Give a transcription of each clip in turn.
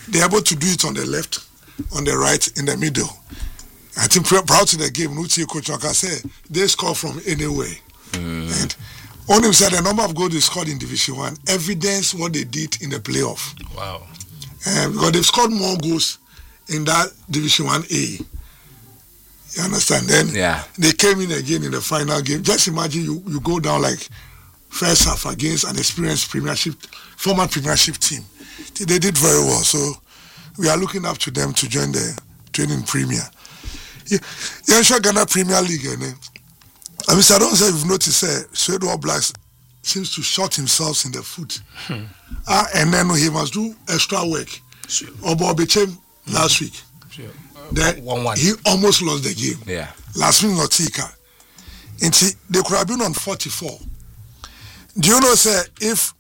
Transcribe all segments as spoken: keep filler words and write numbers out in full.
they're able to do it on the left, on the right, in the middle. I think proud to the game, Nuti Coach Naka say they score from anywhere. Mm. And only said the number of goals they scored in Division One evidence what they did in the playoff. Wow. Um, because they've scored more goals in that Division One A. You understand? Then yeah. they came in again in the final game. Just imagine you, you go down like first half against an experienced Premiership, former Premiership team. They did very well. So we are looking up to them to join the training Premier. Yeah, yeah, sure Ghana Premier League. Eh? I mean, I don't say you've noticed, uh, Suede All Blacks seems to shot himself in the foot. Hmm. Uh, and then he must do extra work. Sure. Obo became last week. Sure. Uh, then one, one. He almost lost the game. Yeah. Last week, Notika. And see, they could have been on forty-four. Do you know, sir, if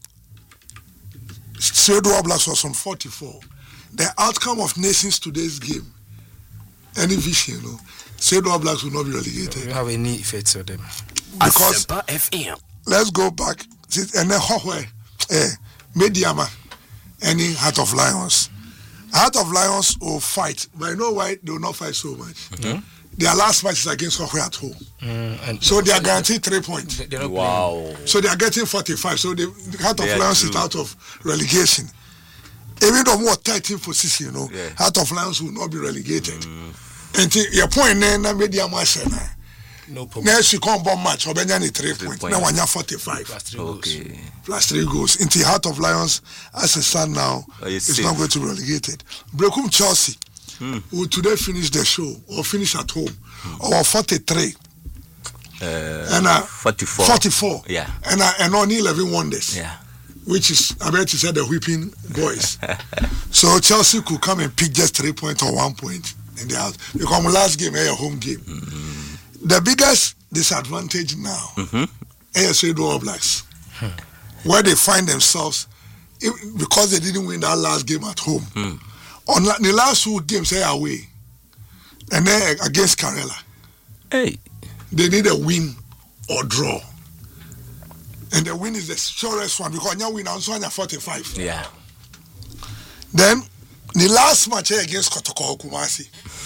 Suede All Blacks was on forty-four, the outcome of Nations today's game, any vision, you know, Suede All Blacks will not be relegated. You have any effects on them? Because F M. Let's go back. And then Hohwe, eh, Mediama, any Heart of Lions. Heart of Lions will fight, but you know why they will not fight so much? Mm-hmm. Their last match is against Hohwe at home. Mm, and so they are guaranteed three points. They, wow. Playing. So they are getting forty-five. So the Heart of Lions is out of relegation. Even though more thirteenth position, you know, yeah. Heart of Lions will not be relegated. Mm. And t- your point then, na media match na. No problem. Next you come bomb match, Obenya ni three points. Now one forty-five. Plus three okay. goals. Plus three goals. Into Heart of Lions, as it stand now, oh, it's not going to be relegated. Brekum Chelsea hmm. will today finish the show or finish at home hmm. or forty-three. Uh, and uh, forty-four. forty-four. Yeah. And uh, and only eleven wonders. Yeah. Which is, I bet you said the whipping boys. So Chelsea could come and pick just three points or one point in the house. Because last game, a home game. Mm-hmm. The biggest disadvantage now mm-hmm. is Suede All Blacks. Hmm. Where they find themselves, if, because they didn't win that last game at home. Mm. On la- the last two games, they are away. And then against Karela. Hey. They need a win or draw. And the win is the surest one because now we now so forty-five. Yeah. Then the last match against Kotoko Kumasi.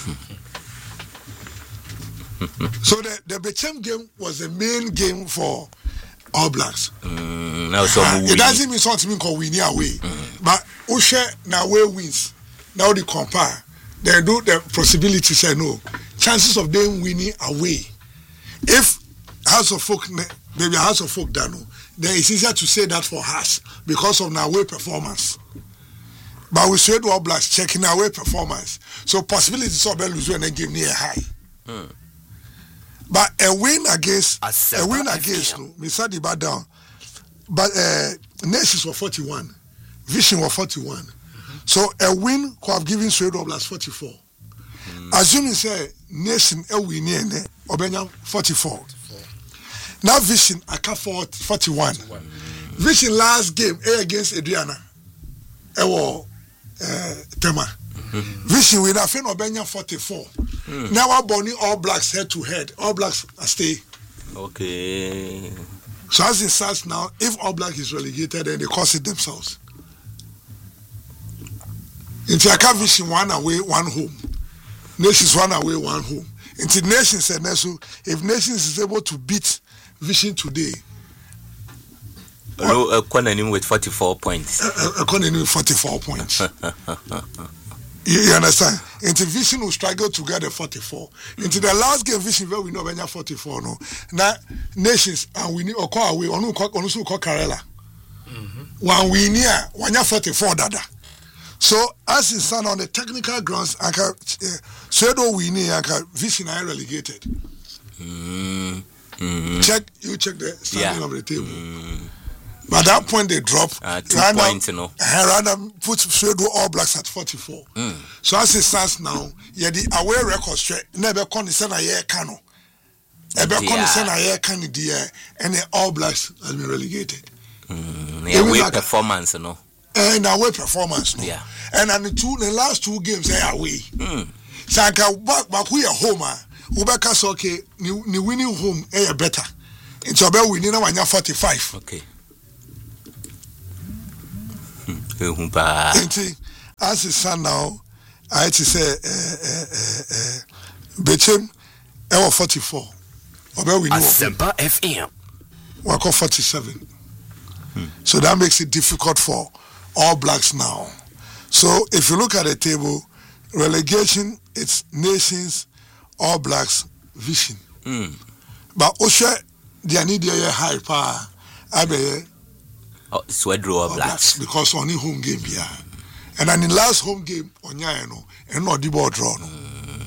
So the the Bechem game was the main game for All Blacks. Mm, now so uh, it doesn't mean something mean called winning away, mm. but Ushe now way wins. Now they compare. They do the possibility say no chances of them winning away. If House of Folk, maybe House of Folk Dano, then it's easier to say that for us because of our away performance. But we said All Blacks checking our away performance. So possibilities of lose when they give me a high. Hmm. But a win against a, a win against no, me said the down. But uh Nations were forty-one, Vision were forty-one. Mm-hmm. So a win could have given Suede All Blacks forty-four. Mm. Assuming say Nation a win here, Obenya forty-four. Now Vision I can forty-one. Mm. Vision last game A against Adriana. E wo uh Tema. Mm-hmm. Vision with a fin Obenya forty-four. Mm. Now we're burning All Blacks head to head. All Blacks are stay. Okay. So as it starts now, if All Black is relegated, then they cost it themselves. Into a Vision one away, one home. Nations one away, one home. Into Nations and Nesu, if Nations is able to beat Vision today. Hello, a Konanim with forty-four points. A Konanim with forty-four points. You, you understand? Into Vision will struggle to get a forty-four. Into the last game, Vision where we know when you're forty-four. No, now Nations and we need or call away. Onu call onu call Karela. When we near when you're forty-four, dada. So as it stand on the technical grounds, Anka Suedo we need Anka Vision are relegated. Mm. Mm. Check you check the standing yeah. of the table. Mm. But at that point they drop. Uh, two Rana, points, you know. Rana put Suedo All Blacks at forty-four. Mm. So as it stands now, yeah, the away record straight. Never con the sena year cano. Never con the sena year can the and the All Blacks has been relegated. Mm. Yeah, away like performance, you know. And away performance, no. Yeah. And on the two, the last two games they are away. Mm. So I can back back we are home. Ubeka so okay, ni ni winning home eh better. It's about winning now when you're forty-five. Okay. as it stand now, I had to say, uh, uh, uh, uh, Bechem, I forty-four. Or we know Asempa F M. We call forty-seven. Hmm. So that makes it difficult for All Blacks now. So if you look at the table, relegation, it's Nations, All Blacks, Vision. Mm. But Osha, they need a high power. I be oh, Swedro All Blacks because only home game here, and then in last home game on Yano and not the ball draw. No.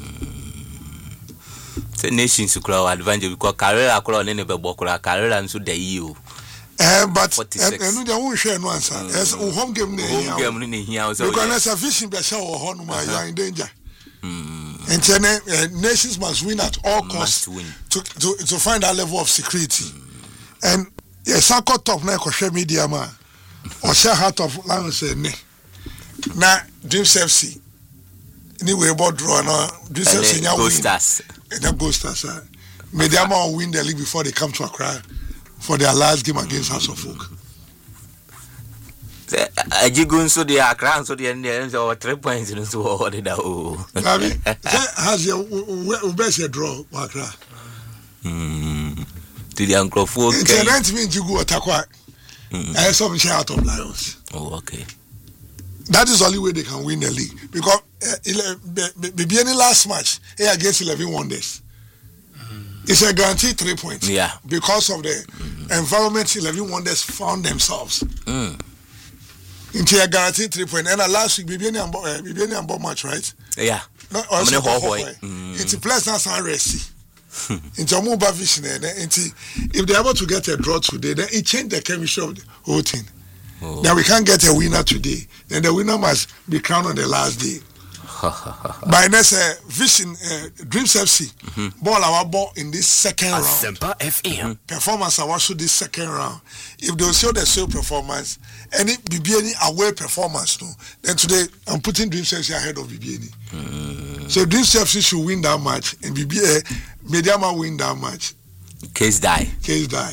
The Nations to crowd advantage because Carrera crowd in the Bokura Carrera and so the E U. Eh, but and they won't share no answer. As home game, home game in here, so because a Vision be show or Honma, you are in danger. And then, uh, nations must win at all costs to, to to find that level of security. Mm. And yes, I got top now social media man or share heart of language say ne. Now Dreams F C. Anyway, about draw now. Dreams F C now win. Stars. And then Go Stars. Media man win the league before they come to Accra for their last game against House of Folk. A jigun so the Accra so the end or three points in so what did that has your best draw Accra. Hmm. To the Uncle Folk. It's a rent means you go attack. I saw me out of Lions. Oh, okay. That is the only way they can win the league because uh, any last match here against eleven Wonders. It's a guaranteed three points. Yeah. Because of the mm-hmm. environment eleven Wonders found themselves. Mm. Into a guaranteed three points. And last week, Bibiani and Bob match, right? Yeah. No, also it's a pleasant and rest. Into a mobile vision. If they're able to get a draw today, then it changed the chemistry of the whole thing. Oh. Then we can't get a winner today. Then the winner must be crowned on the last day. By next uh, Vision uh, Dreams F C mm-hmm. ball our ball in this second round. Asempa F M performance our show this second round. If they show the same performance, any B B N away performance, no, then today I'm putting Dreams F C ahead of B B N. Mm. So Dreams F C should win that match, and B B N Mediama win that match. Case die. Case die.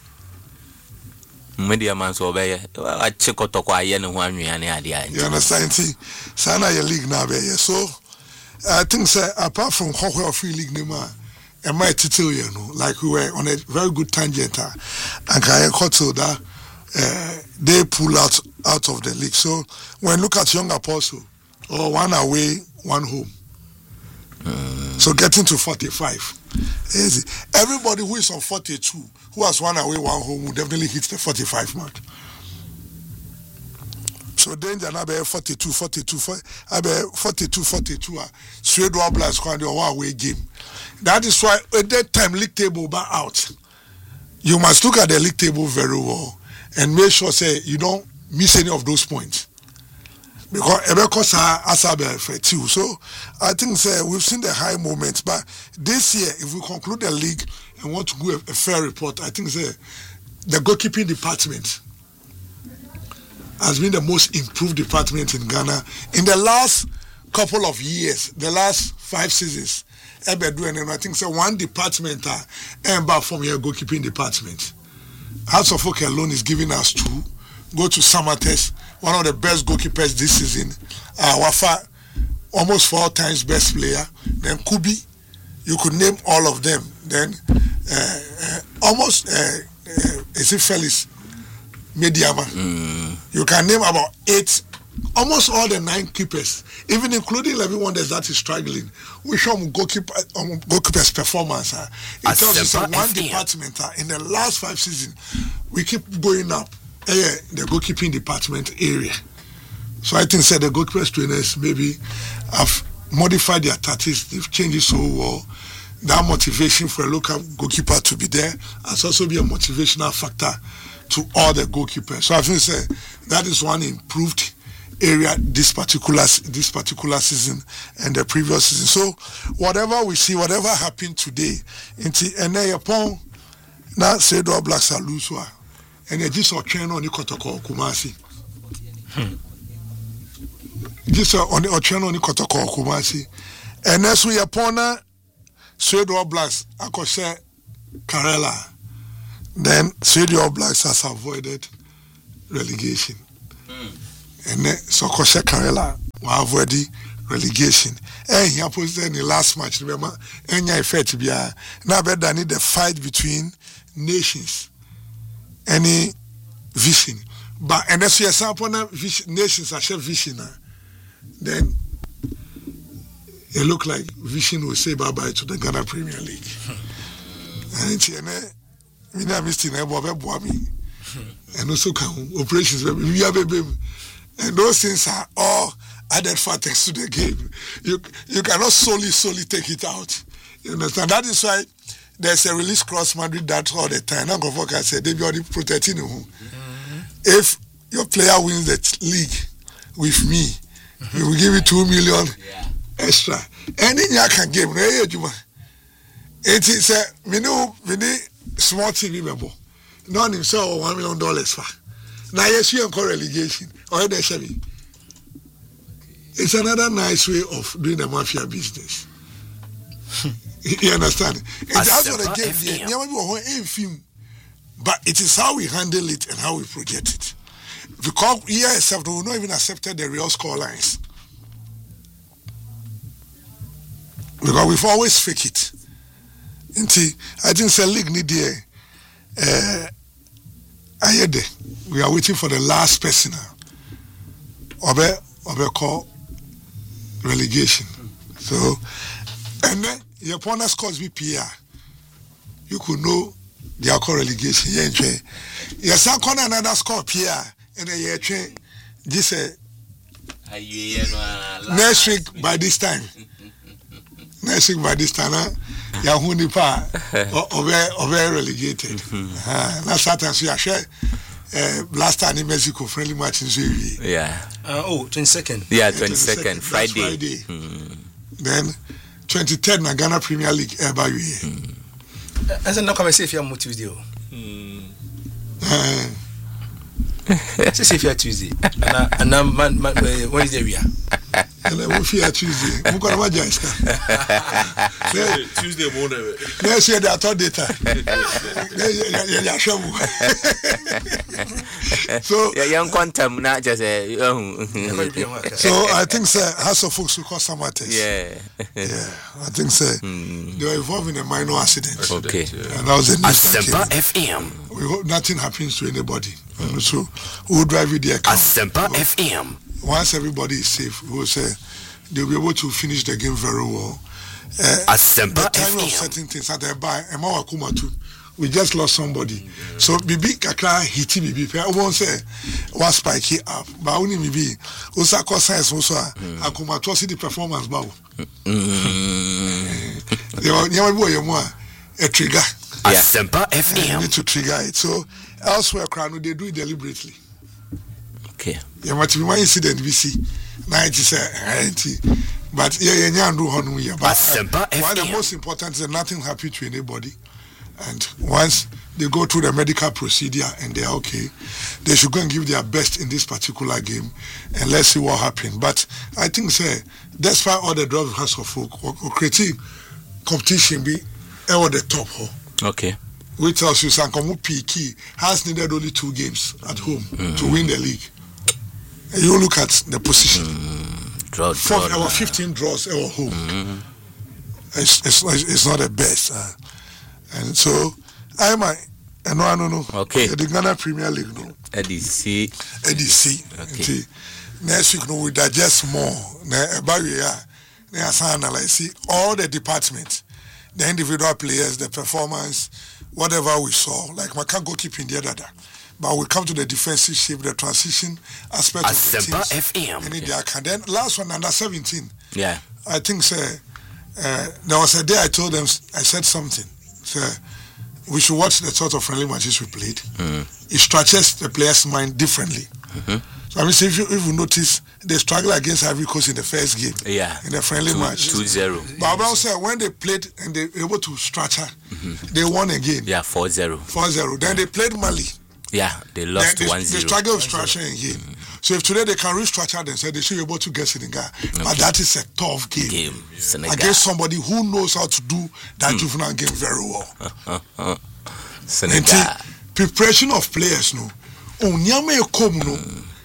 Media man so be I check out to kwa ye no ho anwea ne ade ade. You understand? See, sana your league now be so I think say apart from Hokwe of free league name and my title you know like we were on a very good tangent uh, and I got to that uh, they pull out out of the league. So when look at Young Apostle or one away one home. Mm. So getting to forty-five. Easy. Everybody who is on forty-two, who has one away, one home, will definitely hit the forty-five mark. So danger now be forty-two, forty-two, forty-two, forty-two. Straight All Blacks can do one away game. That is why at that time league table back out. You must look at the league table very well and make sure say you don't miss any of those points. Because Ebekos Asabe too. So I think say we've seen the high moments, but this year, if we conclude the league and want to do a, a fair report, I think say the goalkeeping department has been the most improved department in Ghana in the last couple of years, the last five seasons. Ebedu and I think say one department uh, and back from your goalkeeping department. House of Folk alone is giving us two. Go to Samates, one of the best goalkeepers this season. Uh, Wafa, almost four times best player. Then Kubi, you could name all of them. Then uh, uh, almost, uh, uh, is it Felix Mediama? Mm. You can name about eight, almost all the nine keepers, even including eleven Wonders that is struggling. We show them goalkeeper, um, goalkeeper's performance. Uh. It tells us that one department uh, in the last five seasons, we keep going up. Uh, the goalkeeping department area. So I think said the goalkeepers trainers maybe have modified their tactics, they've changed it so well. That motivation for a local goalkeeper to be there has also been a motivational factor to all the goalkeepers. So I think say that is one improved area this particular this particular season and the previous season. So whatever we see, whatever happened today, into and then upon now say the All Blacks are loose. And just a train on the Kotoko Kumasi. Just on the train on the Kotoko Kumasi. And as we upon a Swede All Blacks, I could say Karela. Then Swede All Blacks has avoided relegation. Mm. and so Kosha Karela wa avoid relegation. Eh, he opposed in the last match. Remember, any effect be a now better need the fight between nations, any vision. But and as you example, nations are vision. Then it look like vision will say bye bye to the Ghana Premier League. And it's you know, we never missed in and also come operations we have baby, and those things are all added factors to the game. You you cannot solely solely take it out. You understand? That is why there's a release clause Madrid that all the time. Now go for say they be already protecting you. Mm-hmm. If your player wins the league with me, mm-hmm. we will give you two million yeah. extra. Any Nyakan game, it is a we know we need small T V member. None himself one million dollars for. Now yes, you encourage relegation or they shall be. It's another nice way of doing the mafia business. You understand? It's also the game. Yeah, but it is how we handle it and how we project it. Because here itself, we will not even accepted the real score lines. Because we've always fake it. I think the league need the uh, we are waiting for the last person now. Obe Obe call relegation. So and then your opponent scores B P R. You could know they are called relegation. Yeah, your son corner another score P R and then you train this uh, next week by this time. Next week by this time, Yahoo Nipa over relegated. That's sometimes we are share last time in Mexico friendly match in Zurich. Yeah. Uh, oh, twenty-second. Yeah, twenty-second, Friday. Friday. Mm. Then twenty-third na Ghana Premier League eba we. As I know come say if you are Tuesday. Mm. Say if you are Tuesday. And and man Wednesday we are. And I will fear Tuesday. I'm going to watch Tuesday morning. Let's say that all data. So, young quantum, not just a. So, I think, sir, House of Folks will cause some matters. Yeah. Yeah. I think, sir, mm. they were involved in a minor accident. Okay. Yeah. And that was a Asempa F M. We hope nothing happens to anybody. Mm. So, we'll drive with the account. Asempa F M. Once everybody is safe, we will say they'll be able to finish the game very well. Uh, the time of certain things at the bar, we just lost somebody. Mm-hmm. So, Bibi Kakra hit Bibi. I won't say one spike it up, but only Bibi. Also, cause science also. Akuma to see the performance. Bow. You boy, you more a trigger. Asempa F M. You need to trigger it. So, elsewhere, crowd they do it deliberately. Okay. Yeah, what you might incident we see ninety ninety, but yeah, yeah, yeah, do honor yeah. But uh, one of the most important is that nothing happened to anybody, and once they go through the medical procedure and they are okay, they should go and give their best in this particular game, and let's see what happens. But I think, say, despite all the drugs has of folk, or creating competition be over the top, okay. Which tells you Sankomu P K has needed only two games at home mm-hmm. to win the league. And you look at the position. Mm, draw, Four, draw, our fifteen draws at home. Mm-hmm. It's, it's it's not the best, uh, and so I might. I know I don't know. Okay. The Ghana Premier League, no. A D C. A D C. Okay. Next week, no, we digest more. Now, about we are, they are analyze see all the departments, the individual players, the performance, whatever we saw. Like my can't go keep in the other. But we come to the defensive shape, the transition aspect Asempa of the teams. F M. And okay. Then last one, under seventeen. Yeah. I think, sir, uh, there was a day I told them, I said something. Sir, we should watch the sort of friendly matches we played. Mm. It stretches the player's mind differently. Mm-hmm. So I mean, so if you if you notice, they struggle against Ivory Coast in the first game. Yeah. In the friendly two, match. two zero. But I say when they played and they were able to structure, mm-hmm. they won again. Yeah, four zero. four zero. Then they played Mali. Yeah, they lost they, one zero. They struggle with structure again. Mm-hmm. So if today they can restructure themselves, they should be able to get Senegal. Okay. But that is a tough game. game. Senegal. Against somebody who knows how to do that mm. juvenile game very well. Senegal. And preparation of players, no. Oh, nyame kom no.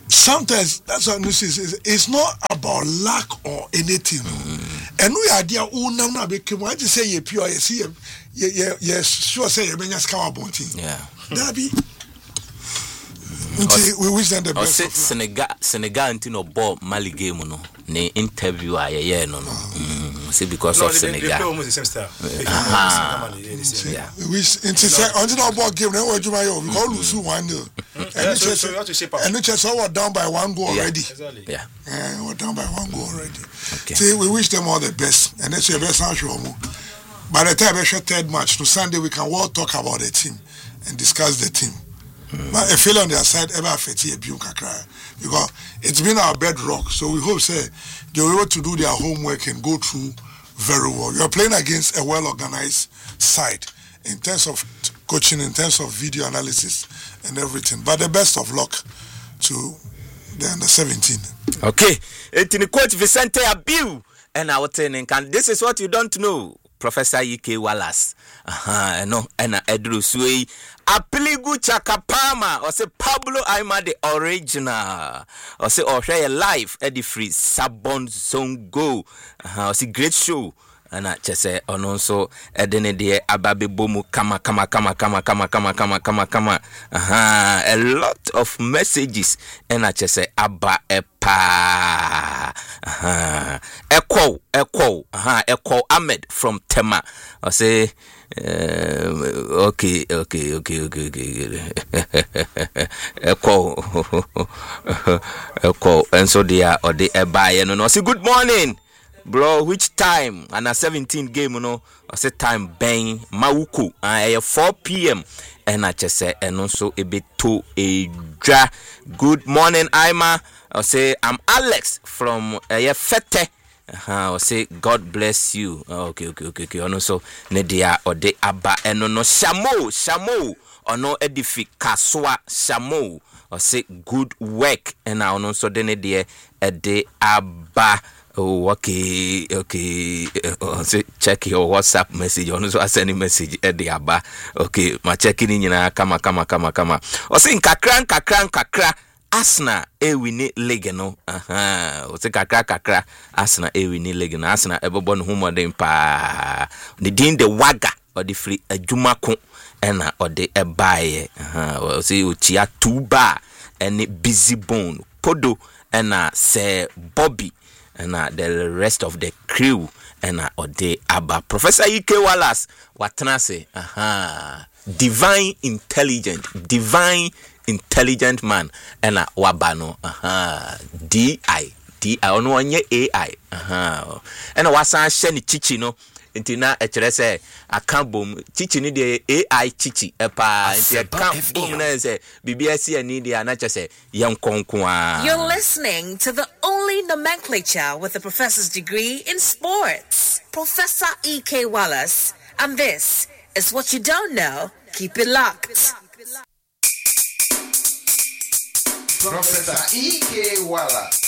sometimes that's what I say. It's not about lack or anything. And we are there. Oh, now now become. I just say you pure. You see, you yes, sure say you bring us cow bounty. Yeah. That be. We wish them the best. Say Senegal, Senegal, until no ball Mali game no. Ne interview a yeah no no. See because of Senegal. They almost the same style. Yeah. We wish until until no ball game. Then what you might we call lose one nil. And so you have to shape up. And the chess were down by one goal already. Exactly. Yeah. Yeah, we're down by one goal already. Okay. See, we wish them all the best, and that's your best answer. By the time we show third match to Sunday, we can all talk about the team and discuss the team. Mm. But I feel on their side ever affect a because it's been our bedrock. So we hope say they were able to do their homework and go through very well. You're playing against a well-organized side in terms of coaching, in terms of video analysis and everything. But the best of luck to the under seventeen. Okay, it's in the coach Vicente Abiu and our training can. This is what you don't know. Professor E K Wallace. Aha, no, and Edru Sui. Apiligu Chakapama, or say Pablo Aima the original, or say or share live Eddie Free Sabon Zongo. Aha, or say great show. And I just say, and also Edene de Ababe Bomu Kama Kama Kama Kama Kama Kama Kama Kama Kama. Aha, a lot of messages. And I just say Abba Epa. Aha, Echo, Echo, aha, Echo Ahmed from Tema. I say. Uh, okay, okay, okay, okay, okay. Echo, echo, and so they are or they are buying. No, say good morning, bro. Which time? And a seventeen game, you know. I say time bang Mauku. I four p.m. And I just say and also a bit to a dra. Good morning, Ima. I say I'm Alex from uh, Fete. Uh, I say God bless you. Oh, okay, okay, okay, okay. And also Nedia or de Abba and no Shamo, Shamo, or no edifi Kaswa Shamo. Or say good work. And I also de Nedia a de Abba. Oh, okay, okay. Uh, say check your WhatsApp message. On also send a message at the Abba. Okay, my checking in na kama kama kama kama. Or say kakran kakran kakra. Asna e wini league no aha o se kakra kakra Asna e wini league no Asna e bobo no humodin pa the din the waga or the free adwuma ko ena or the e bae aha o se o chia tuba ene busy bone podo ena se Bobby ena the rest of the crew ena or the Abba Professor E K Wallace watana se aha divine intelligent divine intelligent man and a wabano aha D I D I ono anye A I aha and a wasan sheni chichi no nti na e kire se aka bom chichi ni de A I chichi e pa nti aka bom na se bibia si ani de na che se yenkonko a. You're listening to the only nomenclature with a professor's degree in sports, Professor E K Wallace, and this is what you don't know. Keep it locked. Professor E K Wallace.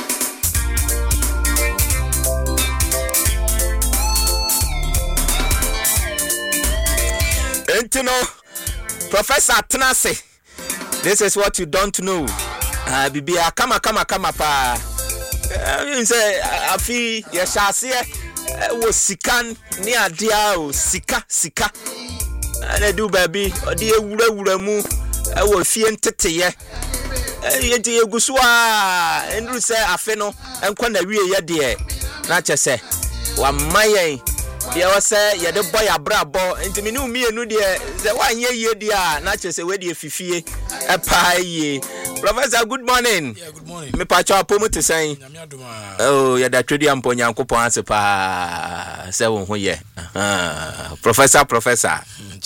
Entino, Professor Tenase. This is what you don't know. Ah, bibia kama kama kama pa. You say afi ya shase wo sikan ni adia o sika sika. Na do baby, odi ewura wura mu e wo fie nteteye. Yeti egusua endru se afe no enko na wie ye de na che se wa mayen de wa se ye de boy abrabo enti me nu mienu de se wa nye ye de a na che se we de fifie e pa ye. Professor, good morning. Yeah, good morning. Me pa cho apomu te sen. Oh, ya da twedi ampo nyankopon ase pa se wo ho ye. Professor, professor.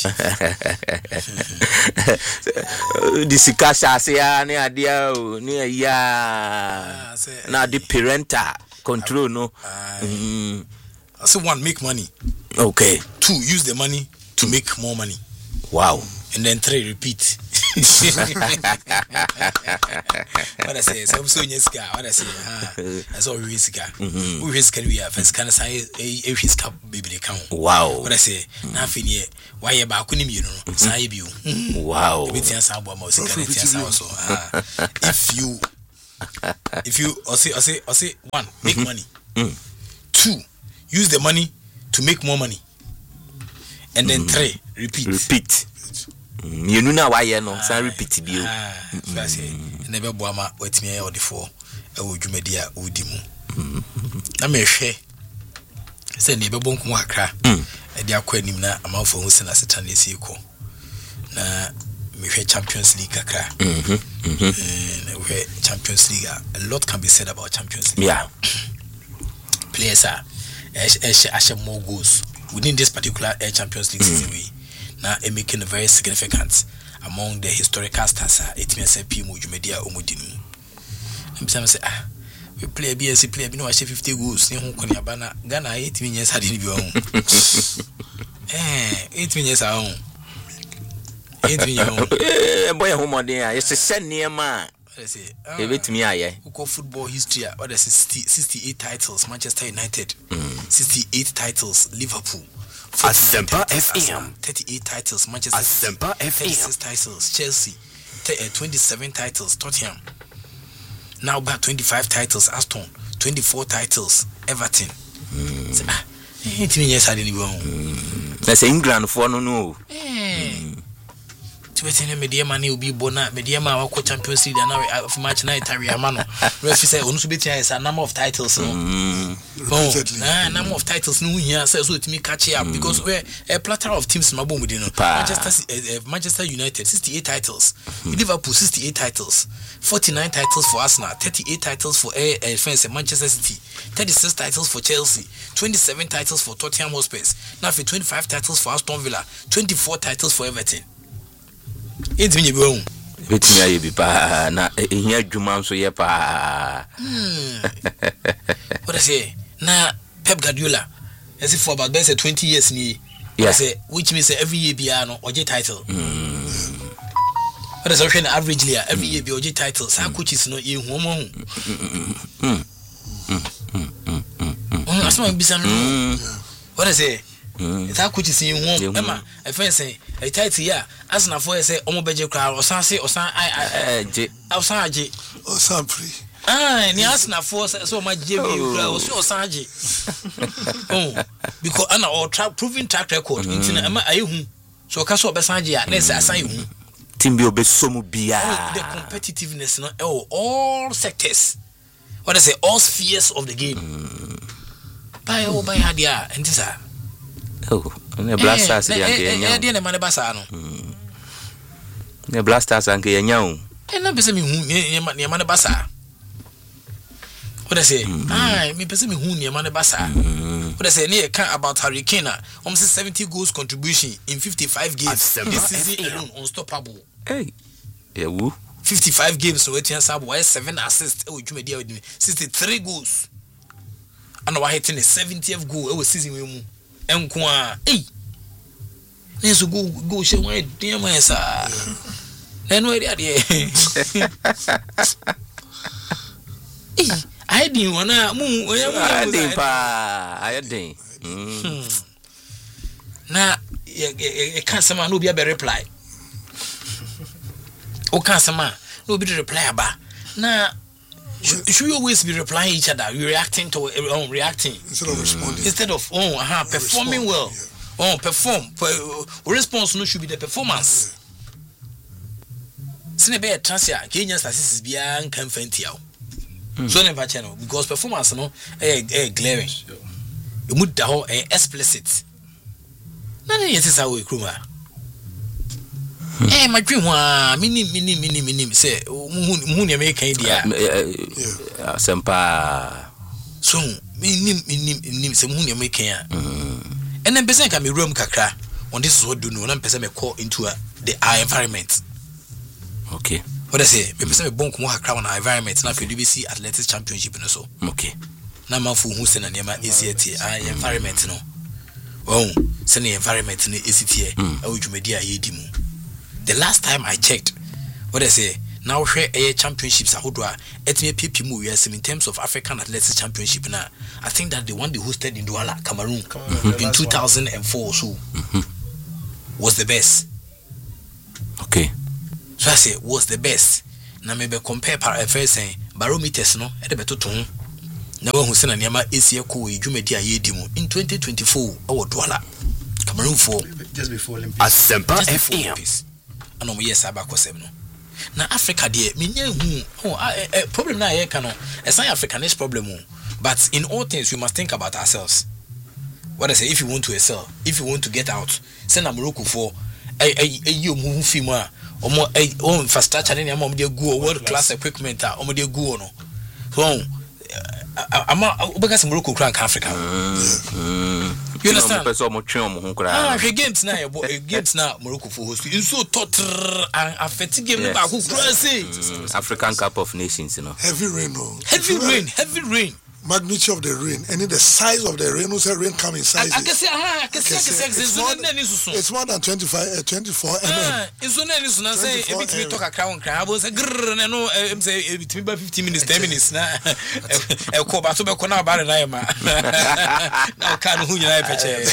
Disika shase ya ne adia o ne ya na the parental control no. Mm. I say one, make money. Okay. Two, use the money to make more money. Wow. And then three, repeat. What I say, so so yes, guy. What I say, ah, that's all we risk. We risk we have first can say a risk baby they count. Wow. What I say, nothing yet. Why you back you know? Say you. Wow. If you If you or say or say or say one, make Mhm. money. Mm. Two, use the money to make more money. And then three, repeat. Repeat. You know why you know, so repeat bio. Ah, so I say, never boama wait me or the four. I will do media udimu. Na me hwe. Say neighbor bonku akra. E dia kwa nim na amanfo hu se na setan esi ko. Na me hwe Champions League akra. Mhm. Mhm. Eh, we Champions League. A lot can be said about Champions League. Yeah. Players are actually more goals within this particular uh, Champions League season. We now are making a very significant among the historical stars. It means a P M U media umudinu. And some say, ah, we play B S C player. We know I say fifty goals. Ni hon konya bana Ghana eight years had in biwa. Eh, eight years are on. Eight years on. Eh, boy, home on there. It's a send near man. I say, Give it to me, aye. who call football history? What is sixty-eight titles? Manchester United, sixty-eight titles. Liverpool, Asempa F M. thirty-eight titles. Manchester City, Asempa F thirty-six M. titles. Chelsea, t- uh, twenty-seven titles. Tottenham, now back twenty-five titles. Aston, twenty-four titles. Everton. Say, ah, eighteen years I didn't go. That's England for no no. Between media money will be bona media ma wako Champions League and now for match night area mano referee say onu so betia is a number of titles no Repeatedly. ah number of titles no here say so it me catch up because we a plethora of teams mabom within Manchester uh, uh, Manchester United sixty-eight titles, Liverpool sixty-eight titles, forty-nine titles for Arsenal, thirty-eight titles for uh, uh, France and Manchester City, thirty-six titles for Chelsea, twenty-seven titles for Tottenham Hotspur, now for twenty-five titles for Aston Villa, twenty-four titles for Everton. It's me go. Bit me aye bi pa na ehia adwuma so ye pa. What I say? Na Pep Guardiola, as if for about say twenty years ni. Yeah. I say which means every year be no oje title. What I say when averagely every year be oje title. Some coaches no ye hu mo hu. Mm. Asma bisa no. What I say? It's how coaches in one. Emma, I find say a title here. As na for say omo beje kra o san say o san I I je o san aje O Sampri. ah ni as na for so ma je bi kra o so o san aje oh because ana o track proving track record nti na Emma ayi hu so ka so o be san aje a na say asan hu team bi obesomu bia the competitiveness no oh, all sectors what I say all spheres of the game by oh by hadia enti sa oh ne blasters dia ke nya nya dia ne mane basa no ne blasters anke nya o e na pese me hu ne mane basa what I say ah me pese me hu ne mane basa what I say ne can about Harry Kane um say seventy goals contribution in fifty-five games this season alone unstoppable hey yeah woo fifty-five games so wetin sabo why seven assists e wo dwumadi a sixty-three goals and why hitting the seventieth goal e wo season we mu enko a eh neso go go she wan dey am esa enu eri ade eh I didn't wanna mu I didn't pa I didn't na e kan sama no bia be reply o kan sama no be reply aba na should, should we always be replying each other, we reacting to uh, reacting Instead of responding. instead of oh uh-huh, performing well yeah. oh perform uh, response no should be the performance sine be a transfer Kenya statistics bia nkan fantia so never channel because performance no eh eh glaring e mu da ho eh explicit na ne yesi sa we kruma eh my dream wa mini mini mini mini say mu mu ne me kan dia Asempa so mini mini mini say mu ne me kan and then person can be room kakra on this is what do no na person me call into a, the our environment okay what I say me person me bon ko kakra on our environment na for D B C Athletics Championship no so okay na man fu hu se na nema easiety our environment no oh se na environment no easiety e o dwumadi a yedi mu. The last time I checked, what I say, now share a championships ahodoa etime pp mu yes in terms of African Athletics Championship na I think that the one they hosted in Douala, Cameroon mm-hmm. in two thousand four so mm-hmm. was the best. Okay. So I say was the best. Now maybe compare para first saying barometers no e de betoto ho na wahu se na niama esie ko we dwumadi aye di mu in twenty twenty-four awo Douala Cameroon for just before Olympics Asempa F M ano mo yes aba kosem no na Africa de menya hu oh uh, problem na ye kan no it's not Africanist problem but in all things we must think about ourselves. What I say, if you want to excel, if you want to get out, send a Morocco for a a you move film or more a own infrastructure in among the go world class equipment or more go no. So I'm a because Morocco crank Africa. You understand? Ah, games now, games now, Morocco for host. You so tot and affecting game about who crazy. African Cup of Nations, you know. Heavy rain, no. Heavy rain, heavy rain. Magnitude of the rain, and the size of the rain, no say rain come in sizes. I can say, ah, I can say, it's more, it's more than twenty-five, uh, twenty-four millimeters. It's only this one. Say, a bit we talk a crown crab. I was a grrr, and no, I'm say it be fifteen minutes, ten minutes. Now, a call back to be corner about an I am. Now, can't who you like,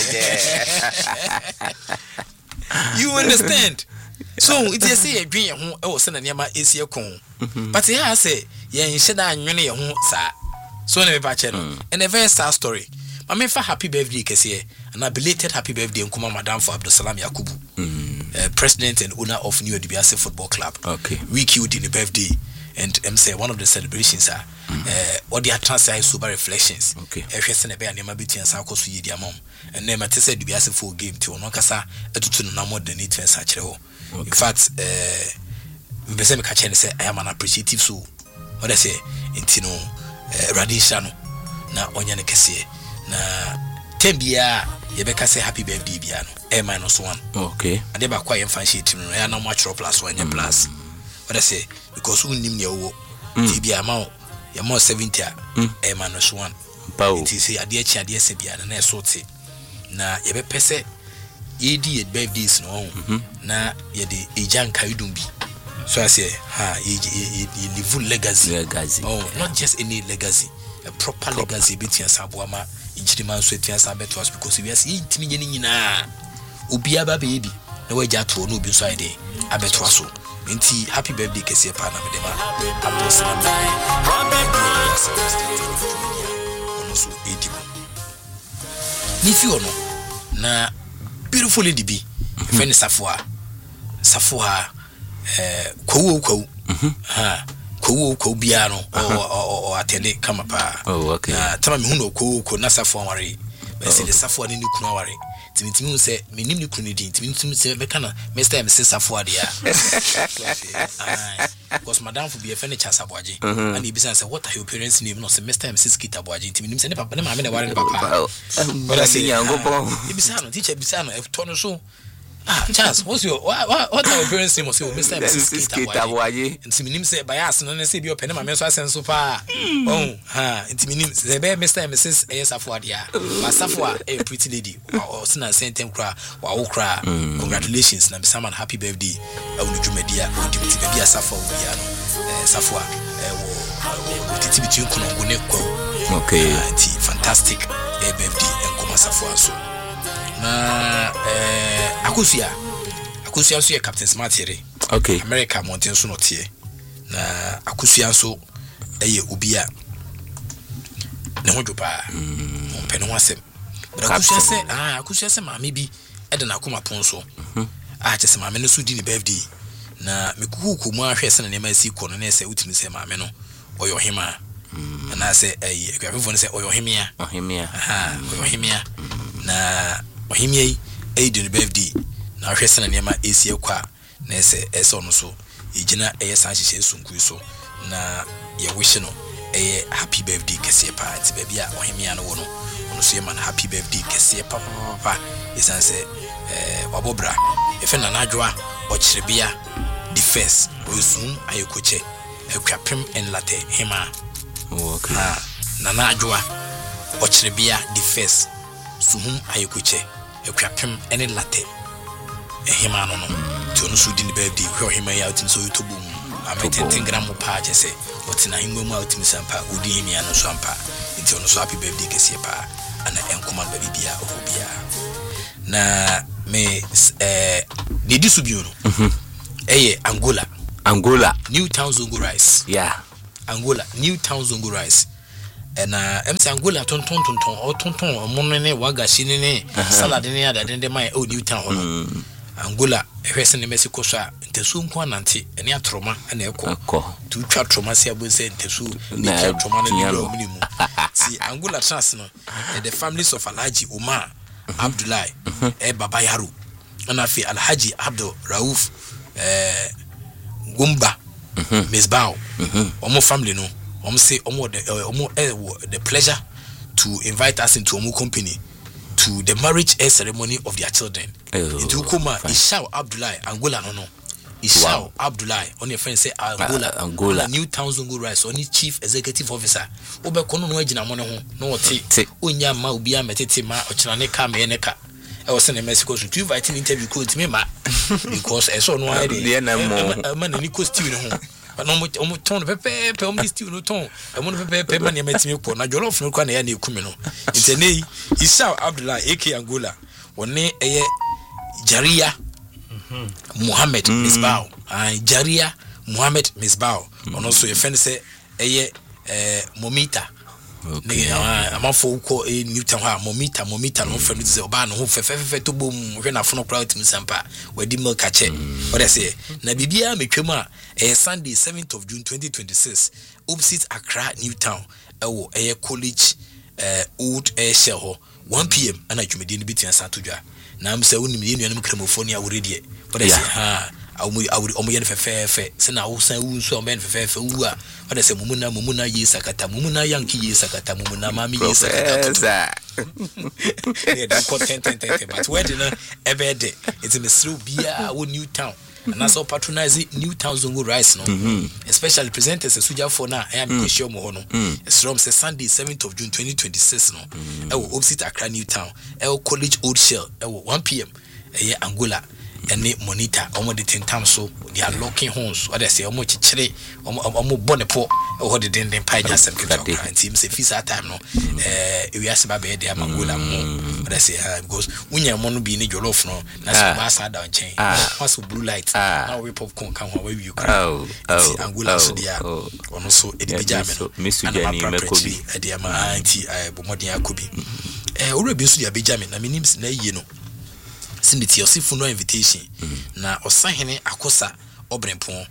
you understand? So it is say a dream. Oh, send a near my easier cone. But here I say, yeah, you said I knew your home, sir. So never patch mm. And a very sad story. My man for happy birthday kesiye and a belated happy birthday and kuma madam for Abdul Salam Yakubu, mm. uh, president and owner of New Dibiase Football Club. Okay. We killed in the birthday and M say one of the celebrations are mm. uh what they are transferring super reflections. Okay. If you send a bear near beauty and Sarkos with your mom and then I said Dibiase full game to Onokasa to no more than it and such. In fact, uh we say I am an appreciative so what I say intino Uh, Radisha no na onyane kese na tembia yebeka say happy birthday bia no e minus one. Okay. Ade ba kwa yemfa sheet no ya na match plus one mm. plus what I say because who nim ne wo tibia ma ya mo seventy mm. e minus one it is ade achi ade se bia na e sorti na yebe pese yedi birthdays no mm -hmm. na yede ejan kaidum bi. So I say, ha, you live legacy. Legacy. Oh, yeah. Not just any legacy, a proper, proper. legacy. Between Sabuama, each man sweat and Sabbath was because we are seeing Timmy na Ubiaba baby. No way Jato, no be side. I bet was so. Minty, happy birthday, Cassia Panama. I'm also eighty. If you know, na beautiful lady be, friend Safua, Safua. Eh, ko ko ha ko ko biano o o atende kama pa. Oh, okay. Na tama me hu no ko ko na safo ware be se de safo ne kunu ware timitimi hu se me nim ne kunu din timitimi se be kana Mister M se safo ade a because madam for be a furniture saboaje and he be say what are your parents name no se Mister M se skita boaje timitimi se ne papa ne ma me ne ware ne papa but I say yango bon e be say no teacher be say no e to no so. Ah, Charles, what's your what what, what our parents name was your Mister Skita Boy? And Siminim say bias and say your pen, my men's sense so far. Oh, ha, intiminim, the bear Mister and Missus Safuadia, but Safua, a pretty lady, or Sina sent him cry, or cry. Congratulations, and someone happy birthday. I will do media, or do it be a Safua, Safua, Titi between Kongo. Okay, fantastic birthday and Kuma Safua so. Na eh akusia akusia so ye Captain Smart here. Okay. America mountain so not here. Na akusia so eye obi a ne ho dwopa mm pe no asem. But akusia se ah akusia se maame bi e de na akoma pon so. Mhm. Ah che se maame no so di ne birthday. Na mekuku mu ahwe se na ne ma si ko no na se utimi se maame no oyo hima. Mm. Na se eh akwafo no se oyo himia. Ohimia. Aha, oyo himia. Na ohimie e di birthday na hwese na niam esie kwa na ese ese ono so ejina eye san hihye sunku so na ye wish no eye happy birthday kese pa ti ba bia ohimie no wo no ono so ye man happy birthday kese pa pa pa isan se eh wabobra efe na nadwa o chirebia the first osun ayekoche ekwapem en latte hima. Okay. Ha na nadwa o chirebia the first suhum ayekoche ekwapem ene latte ehima no no ti onu so di ni birthday hwe hima ya utim so yotobu am ten gram pa je se otina himwe mu utim sampa odi himia no so ampa ti onu so happy birthday kese pa ana enkoma ba bibia obia na me eh ni disu bi no mhm eye Angola Angola New Town Zongo rice yeah Angola, Newtown Zongo rice. And uh, M C Angola ton ton ton ton or ton ton or monene wagashi ne salad ne ada den my old Newtown hono. Angola ehwese ne Mexico so a ntesu nko anante ene atroma na ekọ tu twa troma se abose ntesu ne twa troma na no minimu. See Angola trans no the families of Alhaji Omar Abdullahi e Baba Yaro and afi Alhaji Abdul Rauf eh Gumba Misbao omo family no omo say omo the omo the pleasure to invite us into omo company to the marriage air ceremony of their children. Into Kuma Ishao Abdullahi Angola no no Ishao wow. Abdullahi on your friend say Angola uh, Angola Newtown Zongo rice only chief executive officer obe kono no agina mo ne ho no te onya ma obi ametete ma ochina ne ka me ne ka e was in Mexico so to invite interview ko me ma because e so no I dey man ni ko stew ne ho but no mo ton pepe pe om stew no ton e mo pepe pe man e metimi ko na jollof no kwa na ya na ekumi no intene Ishao Abdullahi aka Angola woni eye Jaria Muhammad mm. Misbao uh, Jaria Muhammad Misbao mm. and also a friend say eye eh Momita okay amafo ko e Newtown ha Momita Momita no friend say oba no ho fefefe to bom hwe na fono crowd tim sampa wadi milk ache what I say na bibia metwam a eh Sunday seventh of June twenty twenty-six opposite Accra Newtown ewo eye college eh old air shell one p m ana dwumedi ni bitia satodwa na am say wonim ye nuanum kramofoni a woredi but I say ha awu awu omo ye fefefe se na wo san wu nso omo ye fefefe wu a but I say mumuna mumuna ye sakata mumuna yanki ye sakata mumuna mami ye sakata yeah that content content but where did na ebede it's a mesro bia wo Newtown and also patronize Newtown Zongo rice no mm-hmm. especially presenters as suja for na I am mm. question mo no mm. it's from say Sunday seventh of June twenty twenty-six no mm. e wo opposite Accra Newtown e wo college old shell e wo one p m e Angola any monitor omo de ten times so they are locking homes what they say omo chichire omo omo bonepo e ho de den den pa nya secretary team say visa time no eh we ask ba be de Angola mo what they say because unya mo no bi ni jollof no na so ba sa da nchen pass blue light now we popcorn kan ho we you can see Angola so dia ono so e de bijame misu jani mekobi e de ma anti eh bomodin akobi eh ore bi so dia bijame na minim na yie no Simiti Osifu no invitation mm. na Osahene Akosa Obrempon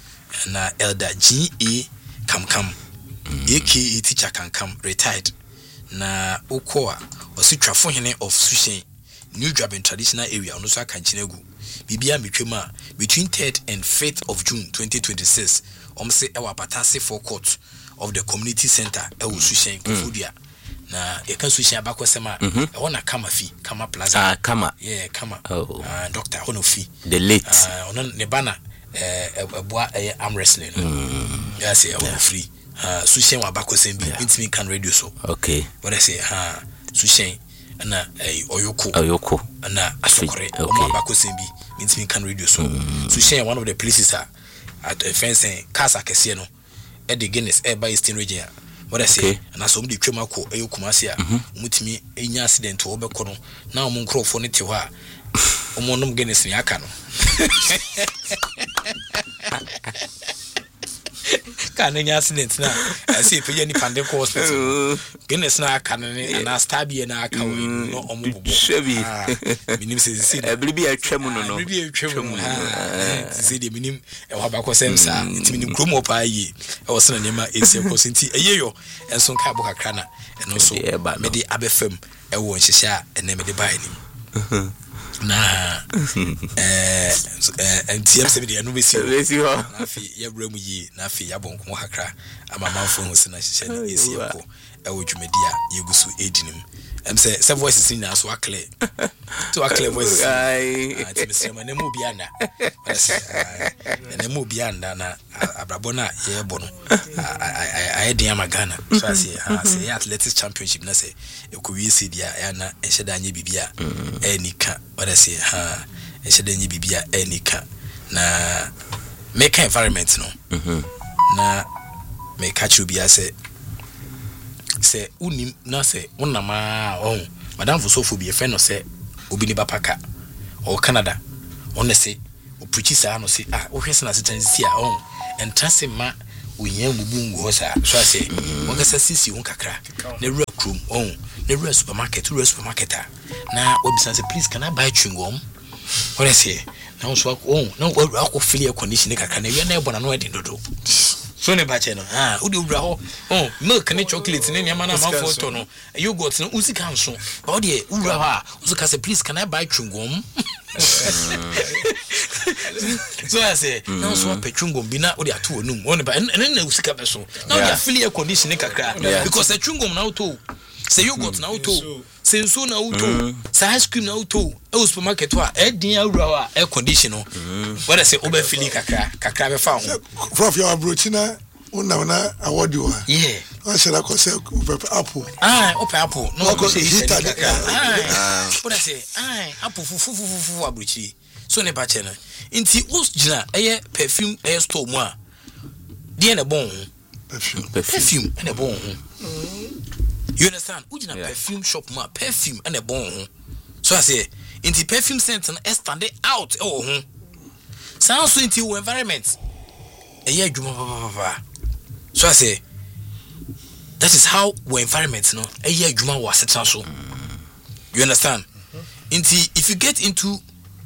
na Elder G A Kamkam mm. aka teacher Kamkam retired na Okoa Ositwafo hene of Sushen New Draben traditional area ono so akanchine gu bibia metwema between third and fifth of June twenty twenty-six omse ewa patase forecourt of the community center ewo Sushen Kofodia na yeka Sushen abakwesema e wona kama fi kama plaza ah kama yeah kama oh uh, Doctor Honofi the late uh ono ne bana eh eboa eh arm wrestling mm. yes yeah yeah. Free uh Sushen wa abakwesem bi intimi kan radio so okay what I say ha Sushen na eh Oyoko Oyoko na Asokore ono abakwesem bi intimi kan radio so mm. Sushen one of the places are at a fencing casa kese no e de Guinness e by Eastern region what I say okay. And aso mudi twema ko eyo kumase a mutimi enya accident wo be kono na omo nkrofo ne te ho a omo nom Guinness ni aka no kana nya accident na asi pe ni pande ko hospital Guinness na aka ne na stabie na aka wo no omo bobo shebi minim se se ebribi atwam no no ebribi atwam ha se de minim e ho ba ko semsa ntimi ni kromo pa yi e wo sena nema esi ko senti eyeyo enso nka bo kakra na eno so me de abefam e wo nhihia ene me de bai ni na eh eh ntiem se me de anu besi ho na fi ya bra mu yi na fi ya bonko kakra ama manfo ho sena hihia ni esi ko e wo dwumedi a yegusu edinim em say se voices in so clear to a clear voice ai ati mesema na mu bia na na mu bia na na abrabo na ye bo no ai dey amagana so say ha say athletics championship na say e ko wi se dia ya na e hye da nya bibia e nika what I say ha e hye da nya bibia e nika na make environment no mhm na me catch you bia say say unim na say wonama oh madam for so for be a friend no say obi ni bapaka or Canada on say o preach say no say ah o hwese na setansi a oh entrance ma we yam bubu ho sa so ase won kasa sisi won kakra na rura krom on na rura supermarket rura supermarket na obisa say please can I buy chewing gum what I say now so on na akọ feel air condition kakra na wi na ebo na no edin dodo so ne ba che no ah udi wura ho oh milk ne chocolate ne nyama na manfo to no yogurt no usi kan so ba odi wura ha usi ka say please can I buy chewing gum so I say now so pe chewing gum bi na odi ato onum one ba en na usi ka be so now ya feel air condition kakra because the chewing gum na auto say yogurt na auto say so na auto say ice cream na auto e supermarket wa e din awura wa air condition no what I say oba feel kakra kakra be fa ho prof your abrochina una na award you yeah I said I could say apple ah open apple no go say heater ah what I say ah apple fu fu fu fu abrochi so ne ba che na nti us gina eye perfume air store mu a die na bon perfume perfume na bon you understand ujina yeah. Perfume shop ma perfume and a bon so I say into perfume scent and stand out oh ho sound so into your environment e ye adwuma so I say that is how our environment no e ye adwuma wa setna so you understand mm-hmm. Into if you get into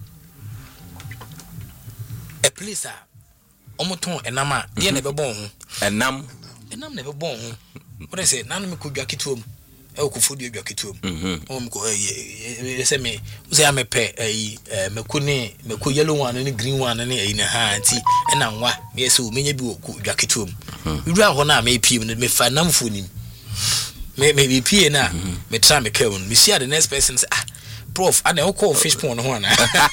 a place a omoton enama ye na be bon ho enam enam na be bon ho what I say nanu me ko dwaketom e ko fodi dwaketom mhm o me ko eh say me say am pe eh me ko ne me ko yellow one ne green one ne eh na ha anti e na nwa me say o menya bi ko dwaketom wura ho na me piem me fa nam foni me me pie na me tra me ka won me share the next person say ah prof and I call fish pond ho na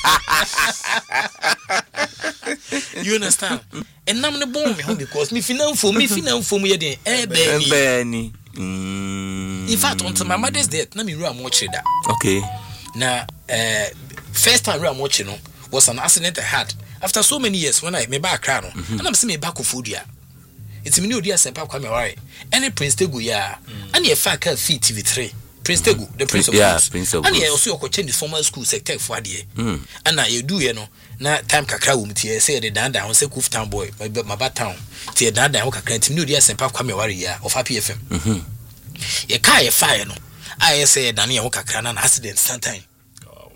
you understand and nam ne bon me because me finan fo me finan fo me dey e be ni mm in fact on my mother's death na me ru am watch that okay na uh first time ru am watch no was an accident I had after so many years when I me back cry no and I'm see me back of food ya it's me no dia sempa kwa me worry any prince tego ya and e fa ka fit T V three Prince Tego, the Prince of yeah, Prince of and he also change formal school sector for adie. Mm. And na you do you know na time kakra wum tie say the dan dan say Kuf Town boy, my my bad town. Tie dan dan kakra tim no dia sempa kwa me ware ya of Happy F M. Mhm. Ye ka ye fire no. I say dan ye kakra na accident sometime. Oh.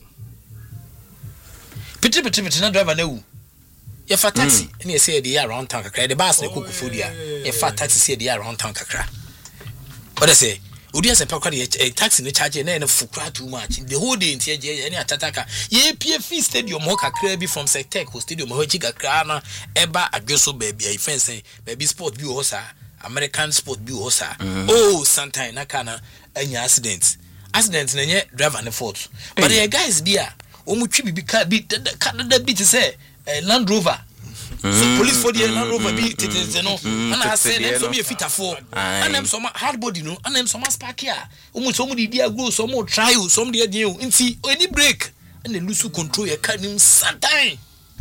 Piti piti piti na driver na wu. Ye fa taxi and ye say the around town kakra the bus na kukufu dia. Ye fa taxi say the around town kakra. What I say Udia se pakwa the taxi ne charge na na fukra too much the whole day ntie je any atataka ye P F stadium ho kakra bi from Sectec ho stadium ho chi kakra na eba adweso baby I fence baby sport bi ho sa American sport bi ho sa oh sometime na kana anya accident accident na nye driver ne fault but the guys bi a omu twi bi ka bi da bi to say Land Rover so police for the Land Rover be tete no and I said them so be fit afo and them some hard body no and them some spark here omu so mu di dia go so mu try you some dey dey nti any break and they lose control your car nim sadan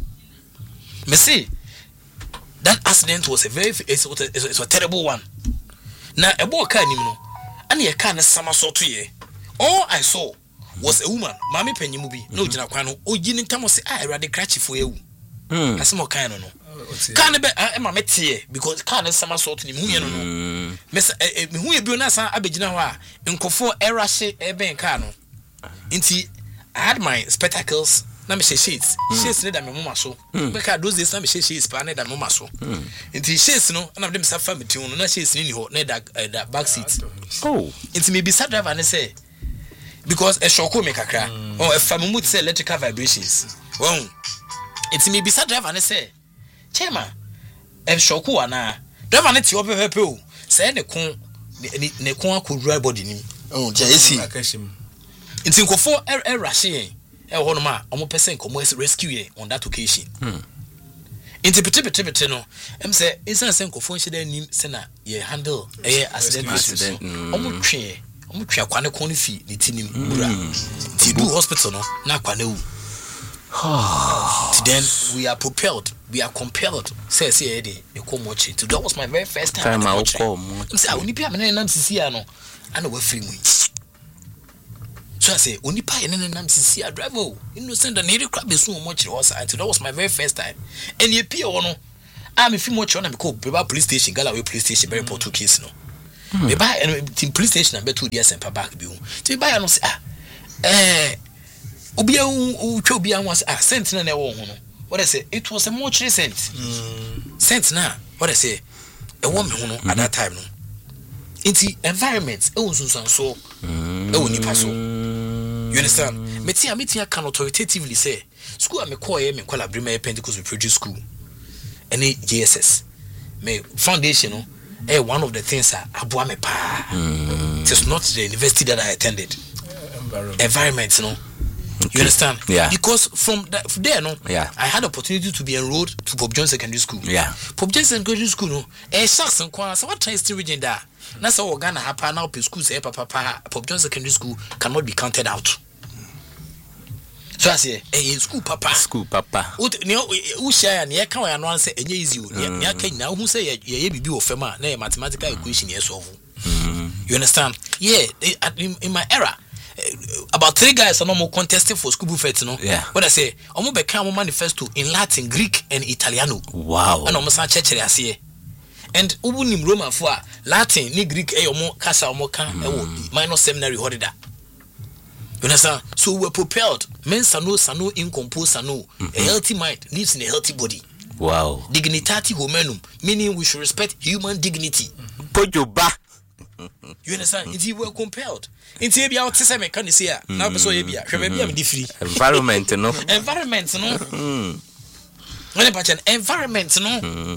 me see that accident was a very it's a, it's a terrible one na e bo car nim no and your car na sama so to ye all I saw was a woman mami panyimu bi no gina kwa no ogini ntamo se ah erade crash fo ewu mm asemo kan no no kan be e ma metie because kan na sama sort ni muye no no me me hu bi na san abegina ho a nkofo erahye e ben kan no nti I had my spectacles na me shades shades ne da me mama so because those days na me shades pa ne da me mama so nti shades no na me dem safa me tin no na shades ni ho na da da back seat oh nti me bi sa driver ne say because a shock me kakra oh if I'm mood say electrical vibrations well it's me be sa driver ne say chema e shock wa na driver ne ti o pepepe o say ne kon ne kon akodura body ni oh je esi it's nkofo e rush yen e ho no ma omo person komo rescue yen on that occasion hmm into pete pete pete no em say insan sen nkofo nhida nim se na ye handle e accident accident omo twe omo twa kwane kon fi ne tinim bura ti do hospital no na kwane wu then we are propelled we are compelled say say e dey e come watch it that was my very first time time I come say oni pia me nam sisi ya no ana wa free mu so I say oni pa ye nam sisi ya driver innocent and he crab be so much was that was my very first time and ye pia no I'm if you watch on, I'm called Beba police station, Galloway police station, very important case. No, they buy and team police station and bet two years and back bill. To buy and say, ah, eh, Obia, Chobia was a sentinel. What I say, it was a much recent sense now. What I say, a woman at that time. No, into environment, oh, so so, oh, Nipaso. You understand? Metia Metia can authoritatively say, school, I'm a choir, me call a Brima Pentecost produce school. Any J S S, me foundation, eh, one of the things are Abuame Pa. It is not the university that I attended. Environment, Environment no. Okay. You understand? Yeah. Because from that, from there, no, yeah, I had opportunity to be enrolled to Pope John Secondary School. Yeah. Pope John Secondary School, no, eh, sharks and quas, what tries to region there. That's how Ghana happen now. School say, Papa, Pope John Secondary School cannot be counted out. So I say, eh, school papa, school papa. What you know, who share and ye can I announce it easy. Ya can now who say ye be of fema, na mathematical equation yes solve. You understand? Yeah, in, in my era, about three guys are no more contesting for school buffets, no? Yeah. What I say, almost become manifesto in Latin, Greek, and Italiano. Wow. And almost a church I see. And Ubunim Roman for Latin, ni Greek, eh, or more casa or more can, minor seminary holiday. You understand? So we're propelled. Men sano sano incompose sano. A healthy mind lives in a healthy body. Wow. Dignitatis hominum, meaning we should respect human dignity. Pojoba. You understand? Mm-hmm. If we were compelled. In Tibia, what to say, me can you see? Now, so you be a free environment, no? Environment, no? When about an environment, no?